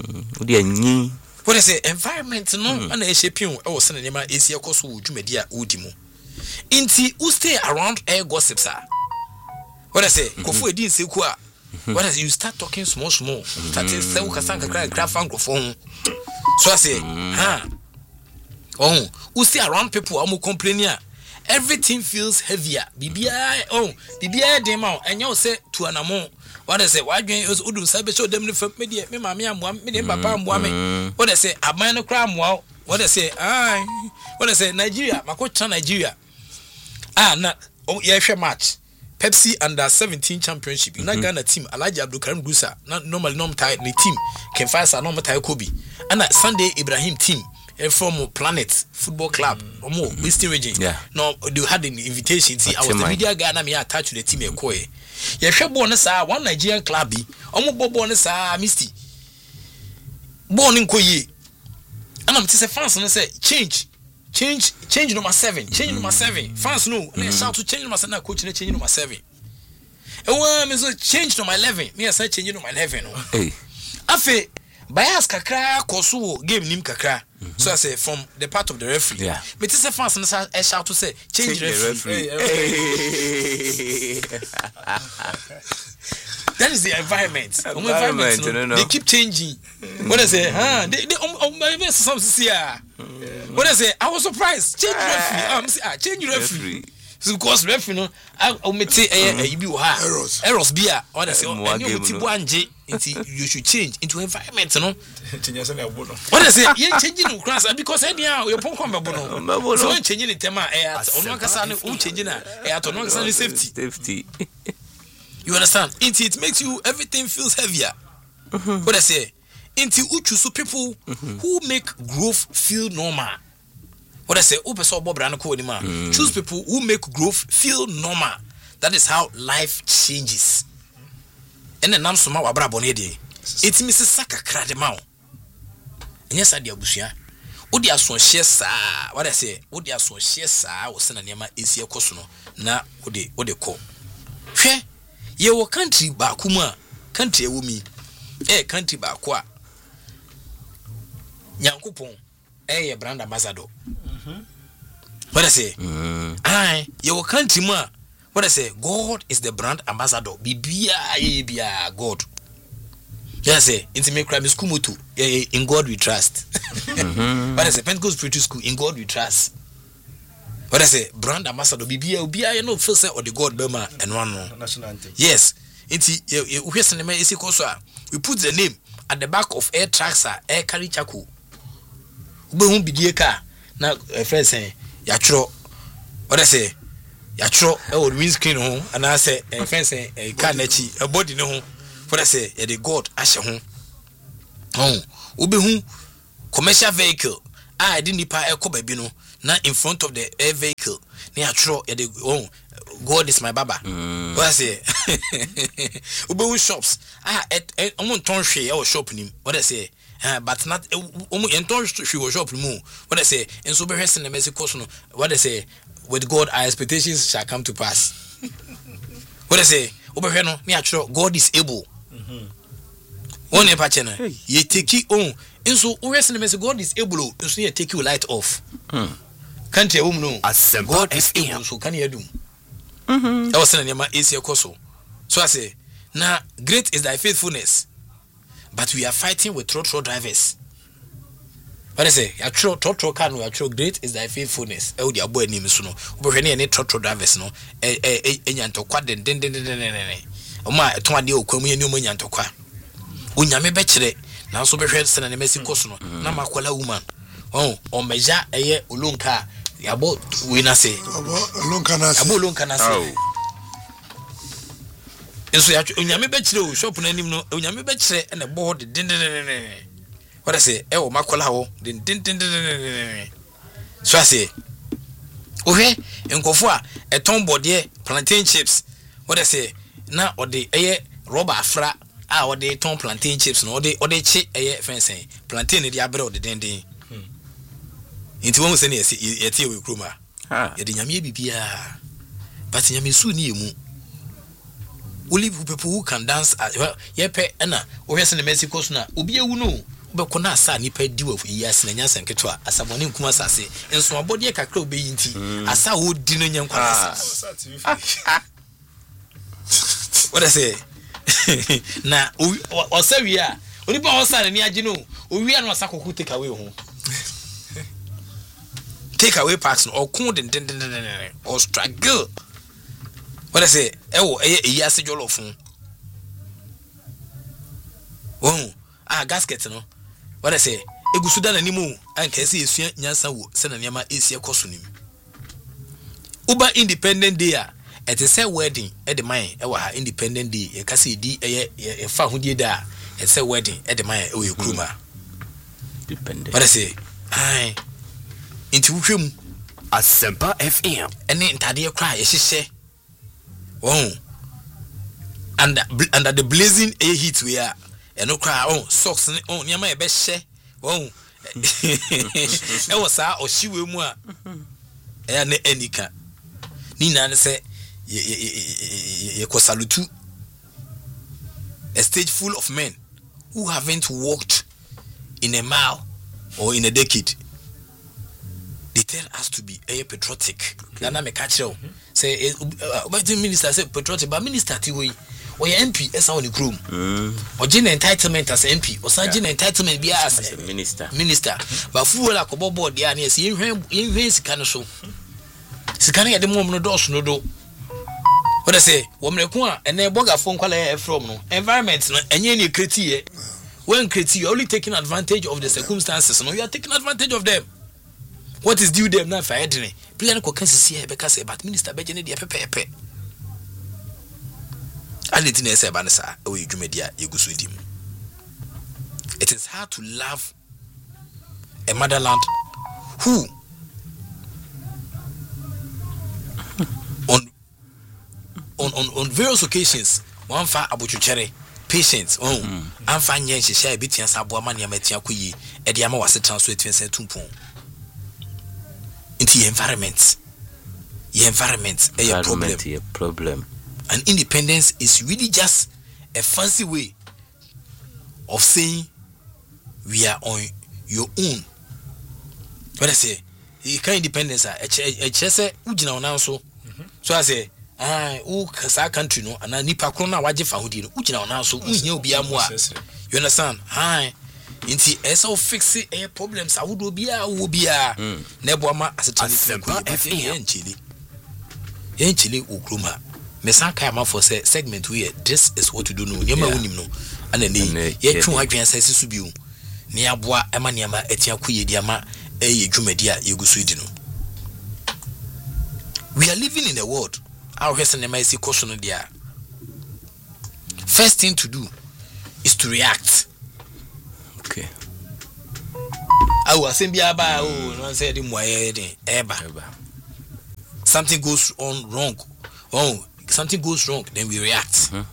What I say, environment, no? And a shape, oh, cinema is your course, would you media udimo. Inti who stay around air gossips are. What I say, Kofu Edin Sekua. What I say, you start talking small, small. Start to say, Kasanka cry, grab phone. So I say, huh? Oh, who stay around people, I'm complaining. Everything feels heavier. B B I, oh, B B I demo, and you say to an amount. What I say, why do you do sabe show them the media? Me, mammy, and one million papa, and what I say, a minor crime, wow. What I say, I, what I say, Nigeria, my coach, Nigeria. Ah, na oh yeah, match. Pepsi under seventeen championship. You know Ghana team. Alhaji Abdul Karim Gusa. Not normally normal tie the team. Can find a normal tie Kobe. And that Sunday Ibrahim team. From Planet Football Club. Or more Western region. Yeah. No, they had an invitation. See, I was the media guy. And me attached to the team. Ekoye. Yeah, sure. Born sa one Nigerian club. Omo born sa Misty. Born in Koye. And I'm just a fans and say change. Change, change number seven. Change number seven. Fans know. And I shout to change number seven. Coach, change number seven. And when I say change number eleven, me I say change number eleven. Hey. Afe, bias kakra kosu game nim kakra. So I say from the part of the referee. Yeah. But it's a fans and I shout to say change, change referee. The referee. Hey. That is the environment. environment, environment no, no. They keep changing. What I say, huh? They, they, um, um, my best some see. What I say, I was surprised. Change referee. Um, see, ah, change referee. So because referee, no, I, I may say, eh, you be what? Errors. Errors, be a. What I say, and you be one J. You should change into environment, no. What I say, you changing no class because anyhow your pon come bono. So changing the tema, eh, on one kasa no changing na, eh, on one kasa safety. Safety. You understand? Into it makes you everything feels heavier. Mm-hmm. What I say? Into uchu so people mm-hmm. who make growth feel normal. What I say? Ope so Bob Ranako anima. Choose people who make growth feel normal. That is how life changes. And then nam soma wabra bonede. It misses saka krade mao. And yes, I dear Bushia. Odi aso share sa. What I say? Odi aso share sa. Was na nema esi ekoso no. Na odi odi ko. Hwe ye wo country ba kuma country ewo mi eh country ba kwa Nyankopon eh ye brand ambassador mhm what I say mm. ai ye wo country ma what I say God is the brand ambassador bibia ye bia God yes say into me crime school moto in God we trust mhm what I say Pentecost Spiritual School in God we trust. What I say, brand ambassador, B B A, B I, no first or the God Burma and one more. Yes, it's we put the name at the back of air tracks, air carry chaku. Ube won't be dear car. Now, a friend saying, Yatro, what I say, Yatro, I would windscreen home, and I say, a friend saying, a car nechi, a body no home. What I say, a the God, Asher home. oh obehu commercial vehicle ah di nipa ekọ baby no na in front of the air vehicle na atro e dey oh God is my baba mm. What I say obehu shops ah omo ton hwe e o shop nim what I say uh, but not omo enton hwe o shop mu what I say enso be hwese na Mexico so no what I say with God our expectations shall come to pass what I say obehwe no na atro God is able mhm one e pa che na ye take on enso o hwese na Mexico God is able enso ye take you light off hmm can't you know God is able so can you do mhm I was saying na easy koso so I say now great is thy faithfulness but we are fighting with trotro drivers what I say ya tro trotro car no ya tro great is thy faithfulness e wo dia boy anim so no obehwe na ne trotro drivers no e e enyantokwa den den den den o ma eton ade okwamu ye ni o nyantokwa onyame be kire na so behwe sene ne Mexico so no na makola woman oh o meja eye olonka yabo we na say olonka na say yabo olonka na say enso ya onyame be kire o shop na nim no onyame be kire na bo de den den den what I say e o makola wo den den den den so I say ohwe enkofo a eton bode plantain chips what I say na o de eye rubber afra ah o de ton plantain chips no o de o de chi eye fence plantain ne de abre o de den den inti won se ne yeti we kroma ah ye de nyame bibia but nyame su ni emu only people who can dance ye pe na o hwese ne Mexico so na obi ewu no obeko na asa ni pa diwa yi ase na nyansa nketo asabone nkuma asase enso abode kakra obeyi nti asa ho di no nyankwa asa what I say na o sawi a oni pa o sa ni age no o wi an wasa koku take away ho take away packs no o kun den den den den o struggle what I say e wo e yi ase jolofun won ah gasket no what I say egusuda na nimu an ka se esua nyansa wo se na niam esie koso nim uba independent day a it is a wedding at the mine e wa ha independent day e ka se di e e fa ho die da e say wedding at the mine e we kruma dependent what I say ai inti wuhwem Asempa F M ene ntade kra ye hyehye oh and under the blazing a heat we are eno kra oh socks oh niam e be hye oh e was a o hyiwe mu a e na anika ni na ne se ye ye ye ko salutu a stage full of men who haven't walked in a mile or in a decade. They tell us to be a patriotic. Nana me catch you. Say, but the minister say patriotic, but minister Tiwi or your M P as on the room. Or gin entitlement as M P or some gin entitlement be as a minister. Minister, but fool like a bobo, the annies in him in his kind of so. Sikani at the moment, no dos no do. What I say, woman, and then boga phone call from no environment, and any criteria. When criteria, you're only taking advantage of the circumstances, no, you are taking advantage of them. What is due them now for Edney? Plan ko can see because but Minister Benjamin dia pepe. And it is a banasa, oh, you media, you go with him. It is hard to love a motherland who on on on, on various occasions one fa abuchuchere patience oh mm. amfa nyen hihia ebetian sabo ama ne amatia koyi e de ama wase transfer twenty tumpon into environment your environment a your problem your problem and independence is really just a fancy way of saying we are on your own. What I say you can independence a chese ugina ona so so I say ah u kasa country no ana nipa kro na waje fa hodi no ugina ona so unhia obi amu a you understand hi inti eso fix a problems awodo bia wo bia na bo ama asetani F M nchili nchili ukruma mesan kai ma for say segment we this is what you do no nyama wonim no ana ne ye twu adwen say sisu biu ne aboa ema ne ema etia koye di ama eye dwumadi a yegusu di no. We are living in a world our person ema isi koso no dia. First thing to do is to react. I was saying, oh, no, said him, why, ever. Something goes on wrong. Oh, something goes wrong, then we react. Mm-hmm.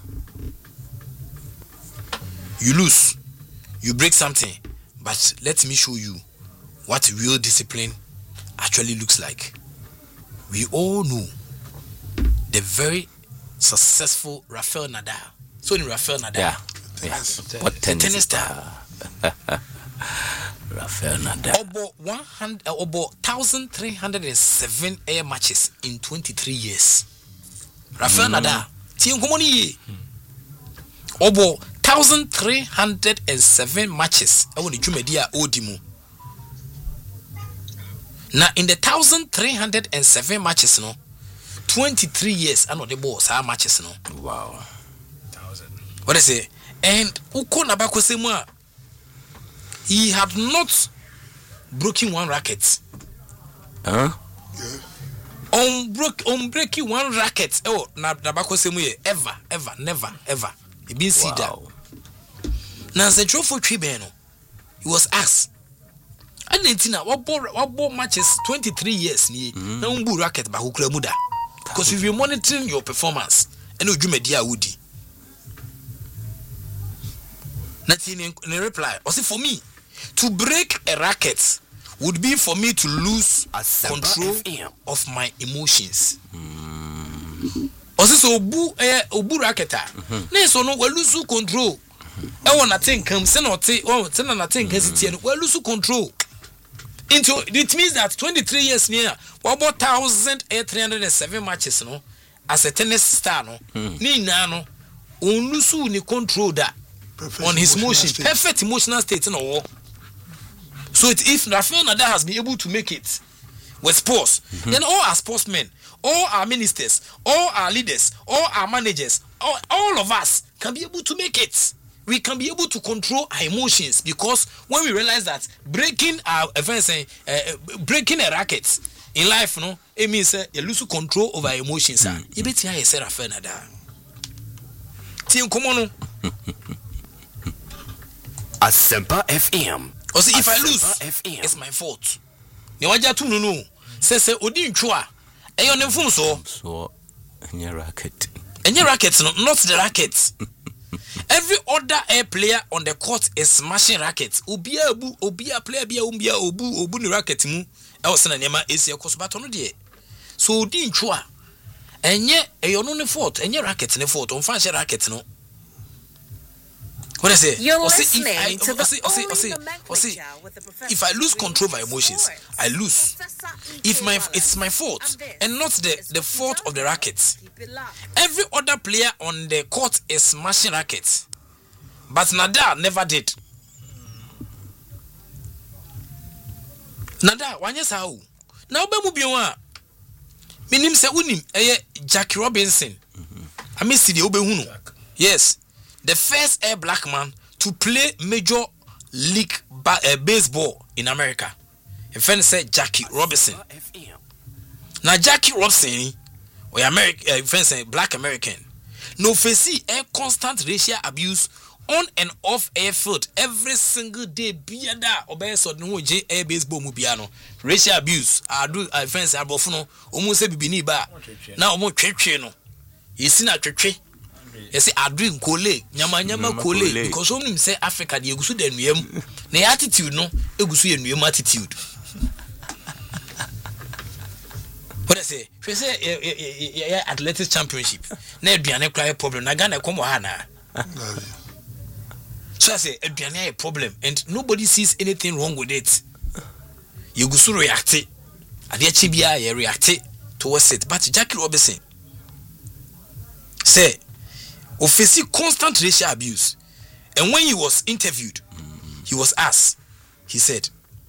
You lose, you break something, but let me show you what real discipline actually looks like. We all know the very successful Rafael Nadal. So in Rafael Nadal, yeah, yeah. The, What the tennis, tennis star. Rafael Nadal. About one hundred, uh, about thousand three hundred and seven air matches in twenty-three years. Rafael mm. Nadal, team commonly. About thousand three hundred and seven matches. I want to Jumedia Odimu. Now in the thousand three hundred and seven matches, no, twenty-three years. I know the boss how matches, no. Wow. What I say? And Uko Nabako Semua, he had not broken one racket. Huh? Yeah. On broke on breaking one racket. Oh, Nabako Semua ever, ever, never, ever. He been see that. Now the trophy tribune, he was asked. And then what ball what ball matches twenty-three years ni na umbu racket ba hukura muda. Because if you're monitoring your performance, and you media woody. Nothing in reply. Or say for me, to break a racket would be for me to lose control of my emotions. Or say so obu eh obu racketa. Na so no we lose control. E won nothing come say not oh say na nothing can sit we lose control. Into it means that twenty-three years near what about one thousand three hundred seven matches no as a tennis star no ni na no on lose ni control that on his motion state. Perfect emotional state no. So it, if Rafael Nadal has been able to make it with sports, mm-hmm. then all our sportsmen, all our ministers, all our leaders, all our managers, all, all of us can be able to make it. We can be able to control our emotions, because when we realize that breaking our events, uh, uh, breaking a racket in life, no, it means uh, you lose control over our emotions. You bet you say Rafael Nadal. Team, come on. Asempa F M. Or see, if I lose, F M. It's my fault. You want to know? No. Say say Odin Chua. And your name so. So, any racket. Any racket, no, not the racket. Every other air player on the court is smashing rackets. Obia obu, obia player bia umbia obu obu ni racket mu. I was saying nema esi akos but no de. So Odin Chua. Enye eyo no ne fault. Enye racket ne fault. On fancy racket no. What I say? You're Or listening say, if I, to or the say, or say, or say, or say, if I lose control of my emotions, I lose. If my it's my fault and not the, the fault of the rackets. Every other player on the court is smashing rackets, but Nadal never did. Nadal, one yes how? Now be mu biwa. Minim se unim eye Jackie Robinson. I miss the obe hunu. Yes. The first air black man to play major league ba- uh, baseball in America. A friend said Jackie Robinson. Now Jackie Robinson, or American, uh, friend say black American, no face a constant racial abuse on and off airfield every single day. Biada obey so no J air baseball mubiano racial abuse. I do I friend say abofuno almost say bibini ba. Now almost twetwe no. You see na twetwe. You say I drink kole, nyama nyama kole, because some say Africa the egusu de nuem. Na attitude no, egusu ye nuem attitude. What I say? She say yeah athletics championship. Na aduane cry problem. Na Ghana come ha na. So I say aduane a problem and nobody sees anything wrong with it. Egusu react. Ade achi bia ye react towards it. But Jackie Robinson say Offici constant racial abuse. And when he was interviewed, he was asked, he said,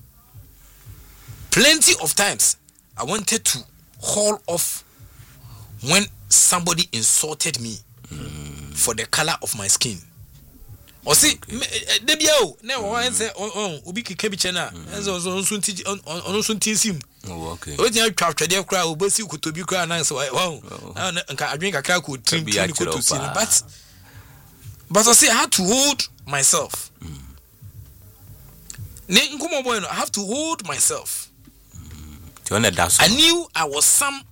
plenty of times I wanted to haul off when somebody insulted me mm. for the color of my skin. Or see, debio, no one say, oh, Ubi Kebichena, as also on Suntim. Oh, okay. What you have to do, crowd, but you could be crying, and so I drink a cow could drink to see. But, but I say, I had to hold myself. Ne nkomo boy no, I have to hold myself. Do you want that? I knew I was some